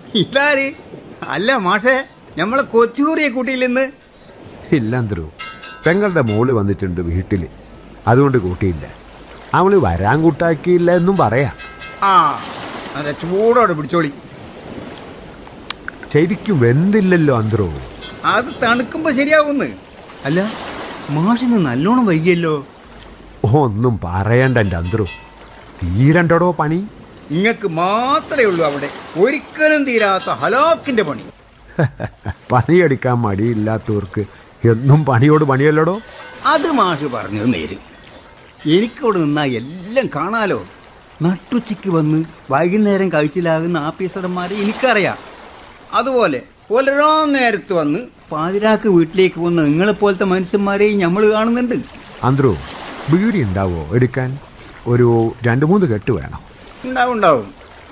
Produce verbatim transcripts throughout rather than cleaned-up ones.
ഇതാര്? അല്ല മാഷേ, നമ്മളെ കൊച്ചുകൂറിയെ കൂട്ടിയില്ലെന്ന്. ഇല്ലന്ത്രു, പെങ്ങളുടെ മോള് വന്നിട്ടുണ്ട് വീട്ടിൽ, അതുകൊണ്ട് കൂട്ടിയില്ല. അവള് വരാൻ കൂട്ടാക്കിയില്ല എന്നും പറയാം. ആ അതെ, ചൂടോടെ പിടിച്ചോളി. ശരിക്കും വെന്തില്ലല്ലോ അന്ത്രോ. അത് തണുക്കുമ്പോ ശരിയാവുന്ന്. അല്ല മാഷിന് നല്ലോണം വൈകിയല്ലോ. ഒന്നും പറയണ്ട എൻ്റെ അന്ത്രു, തീരണ്ടടോ പണി. ഇങ്ങക്ക് മാത്രമേ ഉള്ളൂ അവിടെ ഒരിക്കലും തീരാത്ത ഹലാക്കിന്റെ പണി. പണിയെടുക്കാൻ മടിയില്ലാത്തവർക്ക് എന്നും പണിയോട് പണിയല്ലടോ. അത് മാഷ് പറഞ്ഞത് നേര്. എനിക്കവിടെ നിന്നാ എല്ലാം കാണാലോ. നട്ടുച്ചയ്ക്ക് വന്ന് വൈകുന്നേരം കഴിച്ചിലാകുന്ന ആഫീസർമാരെ എനിക്കറിയാം. അതുപോലെ പുലരാൻ നേരത്ത് വന്ന് പാതിരാക്ക് വീട്ടിലേക്ക് വന്ന നിങ്ങളെപ്പോലത്തെ മനുഷ്യന്മാരെയും നമ്മൾ കാണുന്നുണ്ട്. അന്ത്രു, ബീഡി ഉണ്ടാവോ എടുക്കാൻ? ഒരു രണ്ട് മൂന്ന് കെട്ട് വേണം. ഉണ്ടാവും ഉണ്ടാവും.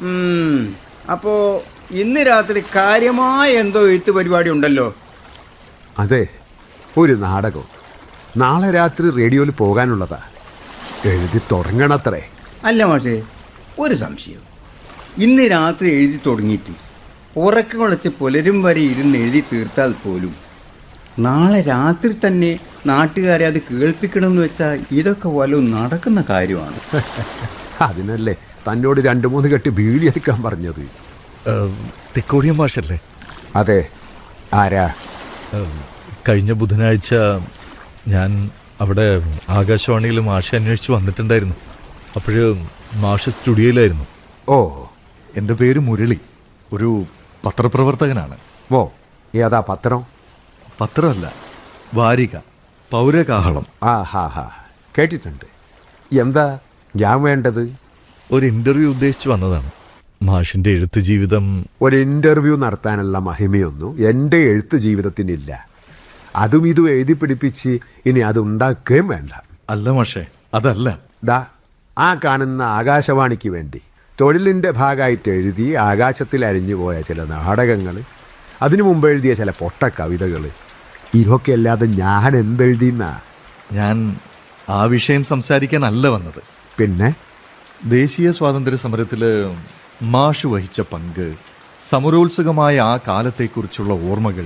അപ്പോ ഇന്ന് രാത്രി കാര്യമായ എന്തോ എഴുത്ത് പരിപാടി ഉണ്ടല്ലോ. അതെ, ഒരു നാടകം നാളെ രാത്രി റേഡിയോയിൽ പോകാനുള്ളതാ. എഴുതി തുടങ്ങണത്രേ. അല്ല മാഷേ, ഒരു സംശയം. ഇന്ന് രാത്രി എഴുതി തുടങ്ങിയിട്ട് ഉറക്കം കുളച്ച് പുലരും വരെ ഇരുന്ന് എഴുതി തീർത്താൽ പോലും നാളെ രാത്രി തന്നെ നാട്ടുകാരെ അത് കേൾപ്പിക്കണമെന്ന് വെച്ചാൽ ഇതൊക്കെ വല്ലതും നടക്കുന്ന കാര്യമാണ്. അതിനല്ലേ തന്നോട് രണ്ട് മൂന്ന് കെട്ടി ബീഡി എടുക്കാൻ പറഞ്ഞത്. തിക്കോടിയ മാഷല്ലേ? അതെ. ആരാ? കഴിഞ്ഞ ബുധനാഴ്ച ഞാൻ അവിടെ ആകാശവാണിയിൽ മാഷെ അന്വേഷിച്ച് വന്നിട്ടുണ്ടായിരുന്നു. അപ്പോഴും മാഷ് സ്റ്റുഡിയോയിലായിരുന്നു. ഓ, എൻ്റെ പേര് മുരളി, ഒരു പത്രപ്രവർത്തകനാണ്. ഓ, ഏതാ പത്രം? പത്രമല്ല, വാരിക, പൗരകാഹളം. ആ ഹാ ഹാ, കേട്ടിട്ടുണ്ട്. എന്താ ഞാൻ വേണ്ടത്? ഒരു ഇൻ്റർവ്യൂ ഉദ്ദേശിച്ച് വന്നതാണ്. മാഷിൻ്റെ എഴുത്ത് ജീവിതം. ഒരു ഇൻ്റർവ്യൂ നടത്താനുള്ള മഹിമയൊന്നും എൻ്റെ എഴുത്ത് ജീവിതത്തിനില്ല. അതും ഇതും എഴുതി പിടിപ്പിച്ച് ഇനി അതുണ്ടാക്കുകയും വേണ്ട. അല്ല മാഷേ, അതല്ല. ദാ ആ കാണുന്ന ആകാശവാണിക്ക് വേണ്ടി തൊഴിലിൻ്റെ ഭാഗമായിട്ട് എഴുതി ആകാശത്തിൽ അരിഞ്ഞു പോയ ചില നാടകങ്ങൾ, അതിനു മുമ്പ് എഴുതിയ ചില പൊട്ട കവിതകൾ, ഇതൊക്കെ അല്ലാതെ ഞാൻ എന്തെഴുതിയെന്നാ? ഞാൻ ആ വിഷയം സംസാരിക്കാനല്ല വന്നത്. പിന്നെ ദേശീയ സ്വാതന്ത്ര്യ സമരത്തിൽ മാഷ് വഹിച്ച പങ്ക്, സമരോത്സുകമായ ആ കാലത്തെക്കുറിച്ചുള്ള ഓർമ്മകൾ.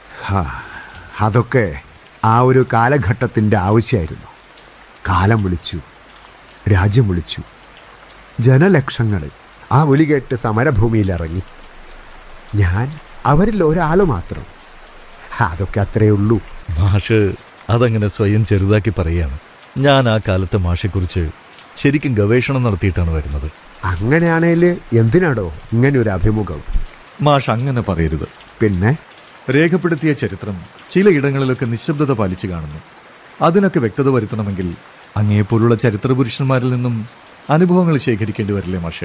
അതൊക്കെ ആ ഒരു കാലഘട്ടത്തിൻ്റെ ആവശ്യമായിരുന്നു. കാലം വിളിച്ചു, രാജ്യം വിളിച്ചു, ജനലക്ഷങ്ങൾ ആ വിളി കേട്ട് സമരഭൂമിയിലിറങ്ങി. ഞാൻ അവരിൽ ഒരാൾ മാത്രം. അതൊക്കെ അത്രയേ ഉള്ളൂ. മാഷ് അതങ്ങനെ സ്വയം ചെറുതാക്കി പറയുകയാണ്. ഞാൻ ആ കാലത്തെ മാഷെക്കുറിച്ച് ശരിക്കും ഗവേഷണം നടത്തിയിട്ടാണ് വരുന്നത്. അങ്ങനെയാണേൽ എന്തിനാടോ ഇങ്ങനെ ഒരു അഭിമുഖം? മാഷ് അങ്ങനെ പറയരുത്. പിന്നെ രേഖപ്പെടുത്തിയ ചരിത്രം ചിലയിടങ്ങളിലൊക്കെ നിശബ്ദത പാലിച്ചു കാണുന്നു. അതിനൊക്കെ വ്യക്തത വരുത്തണമെങ്കിൽ അങ്ങേപ്പോലുള്ള ചരിത്ര പുരുഷന്മാരിൽ നിന്നും അനുഭവങ്ങൾ ശേഖരിക്കേണ്ടി വരില്ലേ മാഷേ?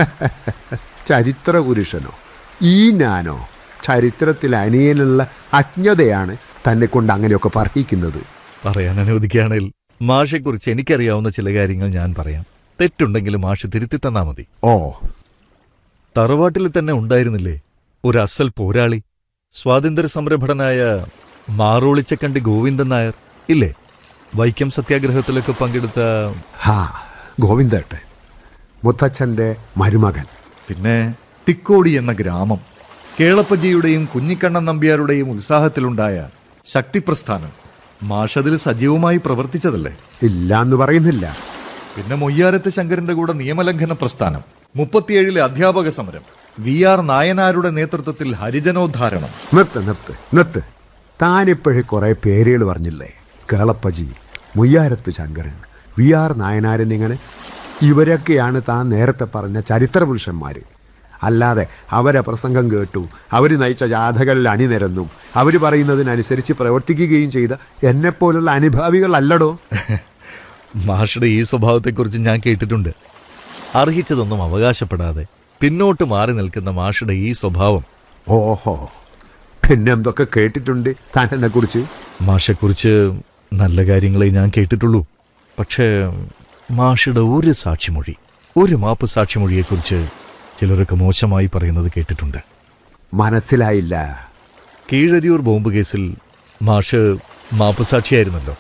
ചരിത്ര പുരുഷനോ? ഈ ഞാനോ? ചരിത്രത്തിൽ അനിയനുള്ള അജ്ഞതയാണ് തന്നെ കൊണ്ട് അങ്ങനെയൊക്കെ പറയിക്കുന്നത്. പറയാൻ അനുവദിക്കുകയാണെങ്കിൽ മാഷെക്കുറിച്ച് എനിക്കറിയാവുന്ന ചില കാര്യങ്ങൾ ഞാൻ പറയാം. തെറ്റുണ്ടെങ്കിലും മാഷ് തിരുത്തി തന്നാ മതി. ഓ, തറവാട്ടിൽ തന്നെ ഉണ്ടായിരുന്നില്ലേ ഒരു അസൽ പോരാളി, സ്വാതന്ത്ര്യ സമരഭടനായ മാറോളിച്ചക്കണ്ടി ഗോവിന്ദൻ നായർ ഇല്ലേ? വൈക്കം സത്യാഗ്രഹത്തിലൊക്കെ പങ്കെടുത്ത. ഹാ, ഗോവിന്ദേട്ടൻ, മുത്തച്ഛൻ്റെ മരുമകൻ. പിന്നെ തിക്കോടി എന്ന ഗ്രാമം, കേളപ്പജിയുടെയും കുഞ്ഞിക്കണ്ണൻ നമ്പ്യാരുടെയും ഉത്സാഹത്തിലുണ്ടായ ശക്തിപ്രസ്ഥാനം. മാഷതിൽ സജീവമായി പ്രവർത്തിച്ചതല്ലേ? ഇല്ലാന്ന് പറയുന്നില്ല. പിന്നെ മൊയ്യാരത്ത് ശങ്കരന്റെ കൂടെ നിയമലംഘന പ്രസ്ഥാനം, മുപ്പത്തിയേഴിലെ അധ്യാപക സമരം, വി ആർ നായനാരുടെ നേതൃത്വത്തിൽ ഹരിജനോദ്ധാരണം. നിർത്ത് നിർത്ത് നിർത്ത് താനിപ്പോഴേ കുറെ പേരുകൾ പറഞ്ഞില്ലേ? കേളപ്പജി, മുയ്യാരത്ത് ശങ്കരൻ, വി ആർ നായനാരൻ, ഇങ്ങനെ ഇവരൊക്കെയാണ് താൻ നേരത്തെ പറഞ്ഞ ചരിത്ര പുരുഷന്മാർ. അല്ലാതെ അവരെ പ്രസംഗം കേട്ടു, അവർ നയിച്ച ജാഥകളിൽ അണിനിരന്നും അവർ പറയുന്നതിനനുസരിച്ച് പ്രവർത്തിക്കുകയും ചെയ്ത എന്നെപ്പോലുള്ള അനുഭാവികളല്ലടോ. മാഷയുടെ ഈ സ്വഭാവത്തെക്കുറിച്ച് ഞാൻ കേട്ടിട്ടുണ്ട്. അർഹിച്ചതൊന്നും അവകാശപ്പെടാതെ പിന്നോട്ട് മാറി നിൽക്കുന്ന മാഷയുടെ ഈ സ്വഭാവം. ഓഹോ, പിന്നെ എന്തൊക്കെ കേട്ടിട്ടുണ്ട് താൻ എന്നെ കുറിച്ച്? മാഷെക്കുറിച്ച് നല്ല കാര്യങ്ങളെ ഞാൻ കേട്ടിട്ടുള്ളൂ. പക്ഷേ മാഷയുടെ ഒരു സാക്ഷിമൊഴി, ഒരു മാപ്പ് സാക്ഷിമൊഴിയെക്കുറിച്ച് ചിലരൊക്കെ മോശമായി പറയുന്നത് കേട്ടിട്ടുണ്ട്. മനസ്സിലായില്ല. കീഴരിയൂർ ബോംബ് കേസിൽ മാഷ് മാപ്പ് സാക്ഷിയായിരുന്നല്ലോ.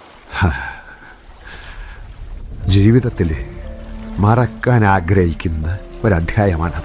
ജീവിതത്തിൽ മറക്കാൻ ആഗ്രഹിക്കുന്ന ഒരധ്യായമാണ്.